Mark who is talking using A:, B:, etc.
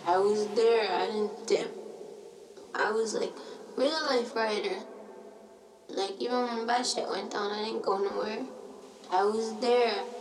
A: I was there. I didn't dip. I was like real life writer. Like even when bad shit went down, I didn't go nowhere. I was there.